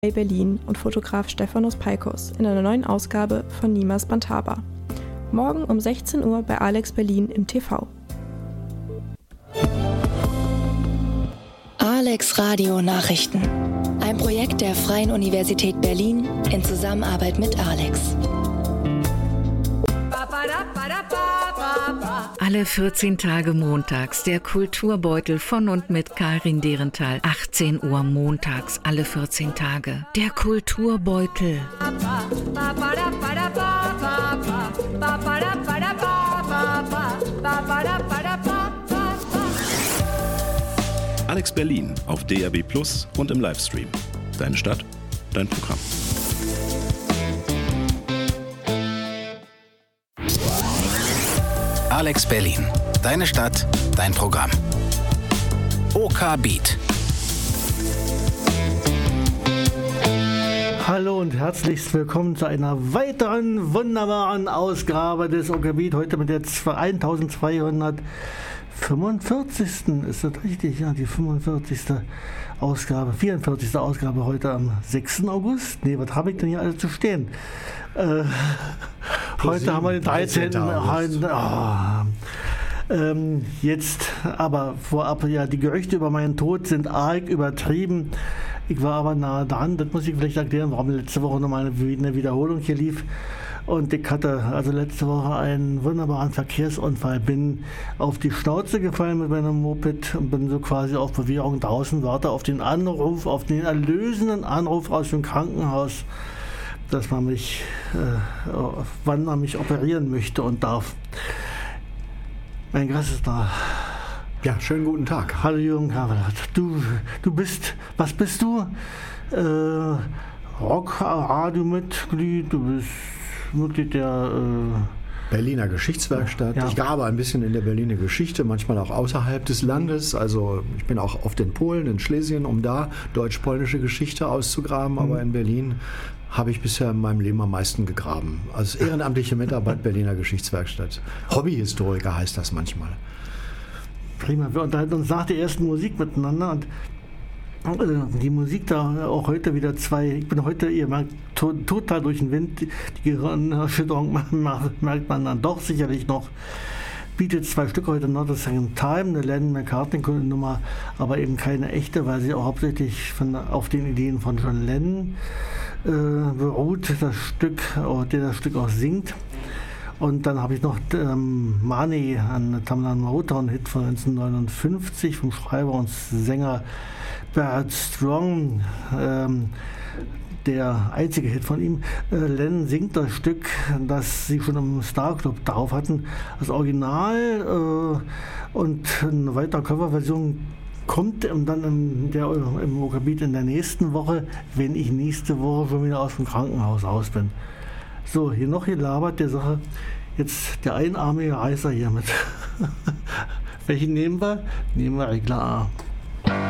Berlin und Fotograf Stefanos Paikos in einer neuen Ausgabe von Nimas Bantaba. Morgen um 16 Uhr bei Alex Berlin im TV. Alex Radio Nachrichten. Ein Projekt der Freien Universität Berlin in Zusammenarbeit mit Alex. Alle 14 Tage montags der Kulturbeutel von und mit Karin Derenthal. 18 Uhr montags, alle 14 Tage. Der Kulturbeutel. Alex Berlin auf DAB+ und im Livestream. Deine Stadt, dein Programm. Alex Berlin. Deine Stadt, dein Programm. OK Beat. Hallo und herzlich willkommen zu einer weiteren wunderbaren Ausgabe des OK Beat. Heute mit der 1245. Ist das richtig? Ja, die 45. Ausgabe, 44. Ausgabe heute am 6. August. Ne, was habe ich denn hier alles zu stehen? Heute haben wir den 13. Jetzt aber vorab, ja, die Gerüchte über meinen Tod sind arg übertrieben. Ich war aber nahe dran, das muss ich vielleicht erklären, warum letzte Woche nochmal eine Wiederholung hier lief. Und ich hatte also letzte Woche einen wunderbaren Verkehrsunfall, bin auf die Schnauze gefallen mit meinem Moped und bin so quasi auf Bewährung draußen, warte auf den Anruf, auf den erlösenden Anruf aus dem Krankenhaus, dass man mich, wann man mich operieren möchte und darf. Mein Gast ist da. Ja, schönen guten Tag. Hallo Jürgen Kavelat. Du bist, was bist du? Rock-Radio-Mitglied, du bist Mitglied der Berliner Geschichtswerkstatt. Ja. Ich grabe ein bisschen in der Berliner Geschichte, manchmal auch außerhalb des Landes. Also ich bin auch oft in Polen, in Schlesien, um da deutsch-polnische Geschichte auszugraben. Aber in Berlin habe ich bisher in meinem Leben am meisten gegraben. Als ehrenamtliche Mitarbeit Berliner Geschichtswerkstatt. Hobbyhistoriker heißt das manchmal. Prima, wir unterhalten uns nach der ersten Musik miteinander und die Musik da auch heute wieder ich bin heute, ihr merkt, total durch den Wind, die Gehirnerschütterung merkt man dann doch sicherlich noch. Bietet 2 Stücke heute, Not a Second Time, eine Lennon McCartney-Nummer, aber eben keine echte, weil sie auch hauptsächlich auf den Ideen von John Lennon beruht, das Stück auch singt. Und dann habe ich noch Money, einen Tamla Motown-Hit von 1959 vom Schreiber und Sänger Bert Strong, der einzige Hit von ihm. Lennon singt das Stück, das sie schon im Star Club drauf hatten. Das Original und eine weitere Coverversion kommt dann im OK Beat in der nächsten Woche, wenn ich nächste Woche schon wieder aus dem Krankenhaus raus bin. So, hier noch gelabert der Sache. Jetzt der einarmige Reißer hier mit. Welchen nehmen wir? Nehmen wir Regler A.